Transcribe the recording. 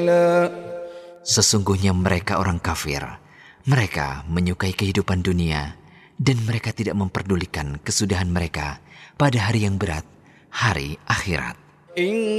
قليلا. Sesungguhnya mereka orang kafir. Mereka menyukai kehidupan dunia dan mereka tidak memperdulikan kesudahan mereka pada hari yang berat, hari akhirat.